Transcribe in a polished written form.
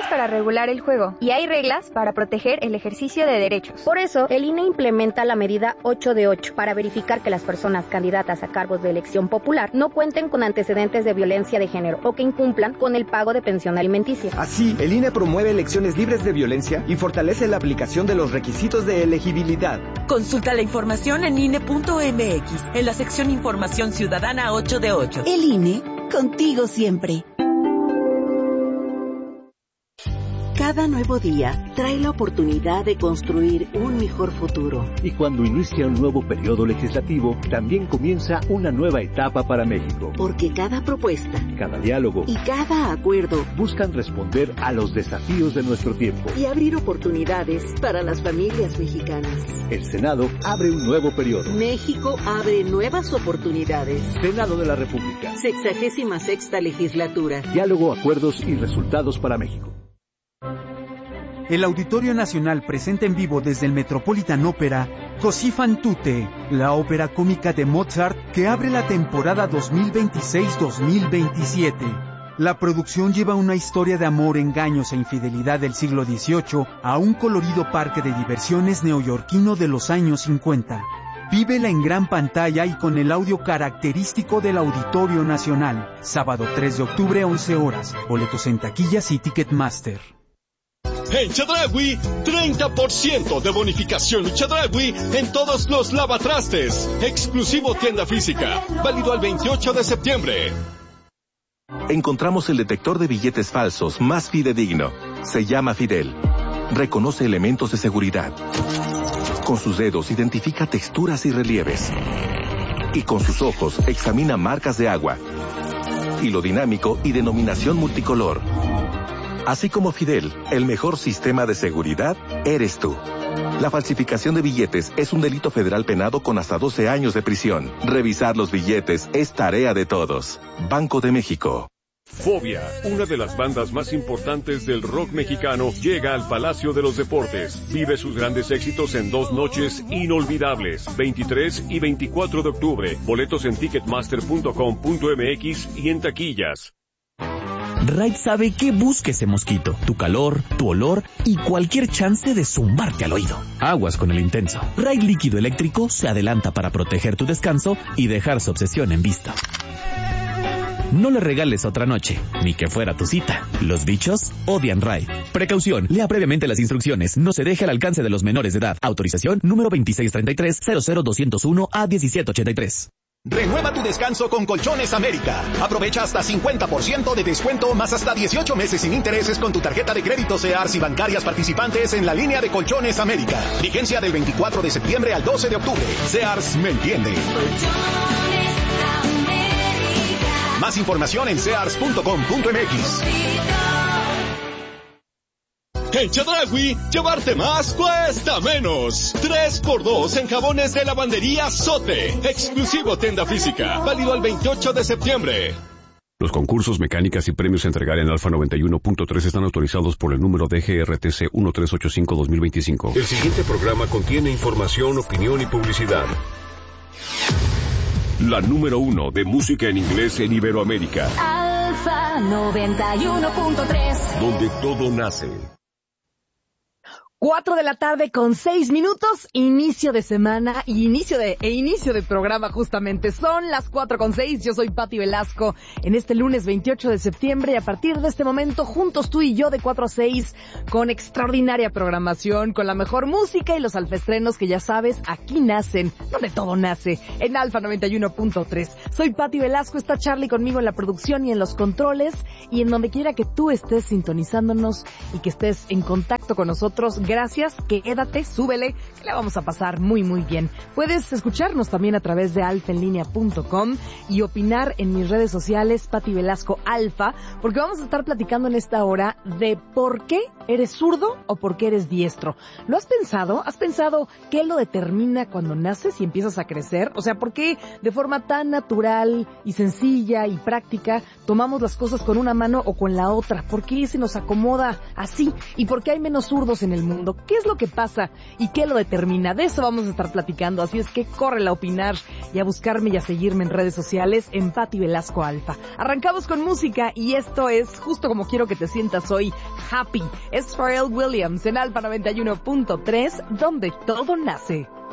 reglas para regular el juego y hay reglas para proteger el ejercicio de derechos. Por eso, el INE implementa la medida 8 de 8 para verificar que las personas candidatas a cargos de elección popular no cuenten con antecedentes de violencia de género o que incumplan con el pago de pensión alimenticia. Así, el INE promueve elecciones libres de violencia y fortalece la aplicación de los requisitos de elegibilidad. Consulta la información en INE.mx, en la sección Información Ciudadana 8 de 8. El INE, contigo siempre. Cada nuevo día trae la oportunidad de construir un mejor futuro. Y cuando inicia un nuevo periodo legislativo, también comienza una nueva etapa para México. Porque cada propuesta, cada diálogo y cada acuerdo buscan responder a los desafíos de nuestro tiempo y abrir oportunidades para las familias mexicanas. El Senado abre un nuevo periodo. México abre nuevas oportunidades. Senado de la República. 66ª legislatura. Diálogo, acuerdos y resultados para México. El Auditorio Nacional presenta en vivo desde el Metropolitan Opera Così fan tutte, la ópera cómica de Mozart que abre la temporada 2026-2027. La producción lleva una historia de amor, engaños e infidelidad del siglo XVIII a un colorido parque de diversiones neoyorquino de los años 50. Vívela en gran pantalla y con el audio característico del Auditorio Nacional. Sábado 3 de octubre, 11 horas. Boletos en taquillas y Ticketmaster. En Chedraui, 30% de bonificación Chedraui en todos los lavatrastes. Exclusivo tienda física. Válido al 28 de septiembre. Encontramos el detector de billetes falsos más fidedigno. Se llama Fidel. Reconoce elementos de seguridad. Con sus dedos identifica texturas y relieves. Y con sus ojos examina marcas de agua, hilo dinámico y denominación multicolor. Así como Fidel, el mejor sistema de seguridad eres tú. La falsificación de billetes es un delito federal penado con hasta 12 años de prisión. Revisar los billetes es tarea de todos. Banco de México. Fobia, una de las bandas más importantes del rock mexicano, llega al Palacio de los Deportes. Vive sus grandes éxitos en 2 noches inolvidables, 23 y 24 de octubre. Boletos en ticketmaster.com.mx y en taquillas. Raid sabe qué busca ese mosquito, tu calor, tu olor y cualquier chance de zumbarte al oído. Aguas con el intenso. Raid líquido eléctrico se adelanta para proteger tu descanso y dejar su obsesión en vista. No le regales otra noche, ni que fuera tu cita. Los bichos odian Raid. Precaución, lea previamente las instrucciones. No se deje al alcance de los menores de edad. Autorización número 2633-00201-A1783. Renueva tu descanso con Colchones América. Aprovecha hasta 50% de descuento más hasta 18 meses sin intereses con tu tarjeta de crédito Sears y bancarias participantes en la línea de Colchones América. Vigencia del 24 de septiembre al 12 de octubre. Sears me entiende. Más información en sears.com.mx. En Chedraui, llevarte más cuesta menos. 3x2 en jabones de lavandería Sote. Exclusivo tienda física. Válido al 28 de septiembre. Los concursos, mecánicas y premios a entregar en Alfa 91.3 están autorizados por el número DGRTC 1385-2025. El siguiente programa contiene información, opinión y publicidad. La número 1 de música en inglés en Iberoamérica. Alfa 91.3. Donde todo nace. 4 de la tarde con 6 minutos, inicio de semana y inicio de programa justamente. Son las 4:06, yo soy Pati Velasco en este lunes 28 de septiembre y a partir de este momento juntos tú y yo de 4 a 6 con extraordinaria programación, con la mejor música y los alfestrenos que ya sabes, aquí nacen, donde todo nace, en Alfa 91.3. Soy Pati Velasco, está Charlie conmigo en la producción y en los controles y en donde quiera que tú estés sintonizándonos y que estés en contacto con nosotros. Gracias, quédate, súbele, que la vamos a pasar muy muy bien. Puedes escucharnos también a través de alfaenlinea.com y opinar en mis redes sociales, Pati Velasco Alfa, porque vamos a estar platicando en esta hora de por qué eres zurdo o por qué eres diestro. ¿Lo has pensado? ¿Has pensado qué lo determina cuando naces y empiezas a crecer? O sea, ¿por qué de forma tan natural y sencilla y práctica tomamos las cosas con una mano o con la otra? ¿Por qué se nos acomoda así? ¿Y por qué hay menos zurdos en el mundo? mundo. ¿Qué es lo que pasa y qué lo determina? De eso vamos a estar platicando, así es que córrele a opinar y a buscarme y a seguirme en redes sociales en Pati Velasco Alfa. Arrancamos con música y esto es justo como quiero que te sientas hoy, Happy. Es Pharrell Williams en Alfa 91.3, donde todo nace.